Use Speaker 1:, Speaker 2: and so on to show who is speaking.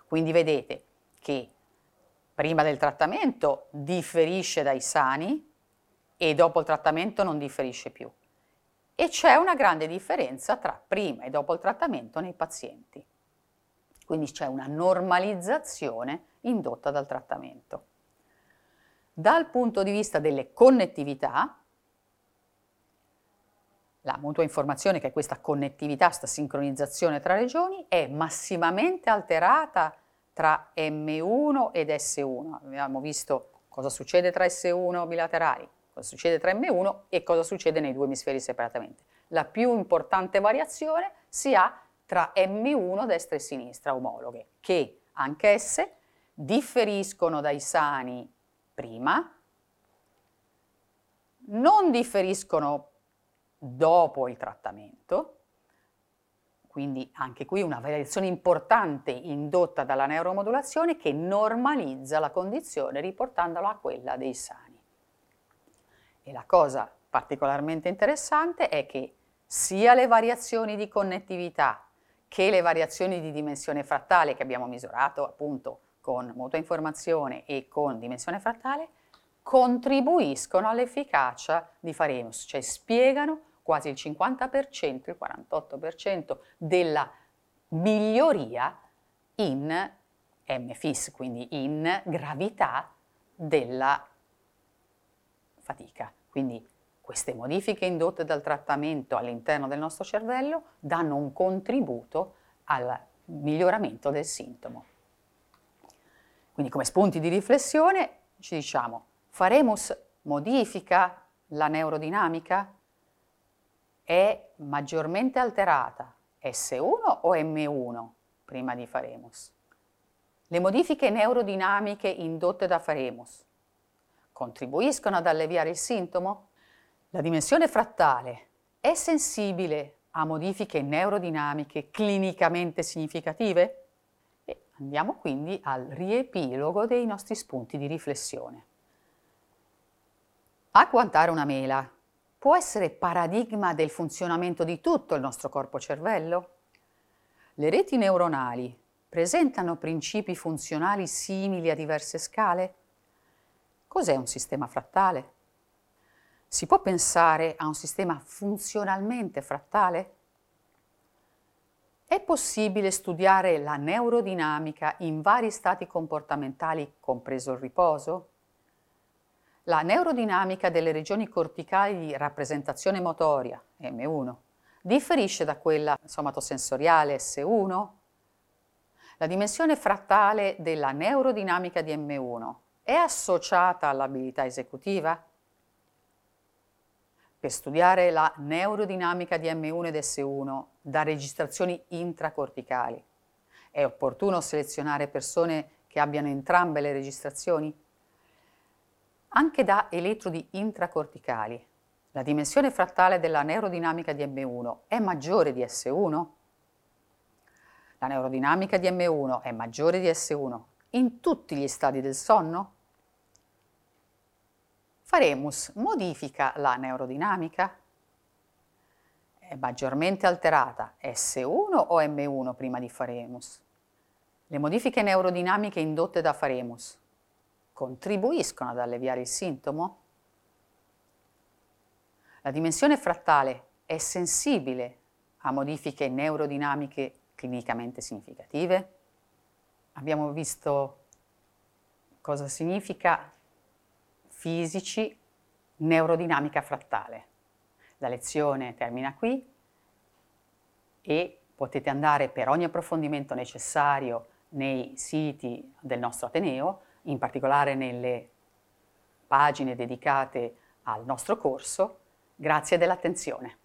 Speaker 1: Quindi vedete che prima del trattamento differisce dai sani e dopo il trattamento non differisce più. E c'è una grande differenza tra prima e dopo il trattamento nei pazienti. Quindi c'è una normalizzazione indotta dal trattamento. Dal punto di vista delle connettività, la mutua informazione, che è questa connettività, questa sincronizzazione tra regioni, è massimamente alterata tra M1 ed S1. Abbiamo visto cosa succede tra S1 bilaterali, cosa succede tra M1 e cosa succede nei due emisferi separatamente. La più importante variazione si ha tra M1 destra e sinistra omologhe, che anch'esse differiscono dai sani prima, non differiscono dopo il trattamento, quindi anche qui una variazione importante indotta dalla neuromodulazione che normalizza la condizione riportandola a quella dei sani. E la cosa particolarmente interessante è che sia le variazioni di connettività che le variazioni di dimensione frattale che abbiamo misurato appunto con mutua informazione e con dimensione frattale contribuiscono all'efficacia di Pharemus, cioè spiegano quasi il 50%, il 48% della miglioria in MFIS, quindi in gravità della fatica. Quindi queste modifiche indotte dal trattamento all'interno del nostro cervello danno un contributo al miglioramento del sintomo. Quindi come spunti di riflessione ci diciamo: Pharemus modifica la neurodinamica? È maggiormente alterata S1 o M1 prima di Pharemus? Le modifiche neurodinamiche indotte da Pharemus contribuiscono ad alleviare il sintomo? La dimensione frattale è sensibile a modifiche neurodinamiche clinicamente significative? E andiamo quindi al riepilogo dei nostri spunti di riflessione. Agguantare una mela può essere paradigma del funzionamento di tutto il nostro corpo-cervello? Le reti neuronali presentano principi funzionali simili a diverse scale? Cos'è un sistema frattale? Si può pensare a un sistema funzionalmente frattale? È possibile studiare la neurodinamica in vari stati comportamentali, compreso il riposo? La neurodinamica delle regioni corticali di rappresentazione motoria, M1, differisce da quella somatosensoriale S1? La dimensione frattale della neurodinamica di M1 è associata all'abilità esecutiva? Per studiare la neurodinamica di M1 ed S1 da registrazioni intracorticali, è opportuno selezionare persone che abbiano entrambe le registrazioni? Anche da elettrodi intracorticali, la dimensione frattale della neurodinamica di M1 è maggiore di S1? La neurodinamica di M1 è maggiore di S1 in tutti gli stadi del sonno? Pharemus modifica la neurodinamica? È maggiormente alterata S1 o M1 prima di Pharemus? Le modifiche neurodinamiche indotte da Pharemus contribuiscono ad alleviare il sintomo? La dimensione frattale è sensibile a modifiche neurodinamiche clinicamente significative? Abbiamo visto cosa significa fisici neurodinamica frattale. La lezione termina qui e potete andare per ogni approfondimento necessario nei siti del nostro Ateneo, in particolare nelle pagine dedicate al nostro corso. Grazie dell'attenzione.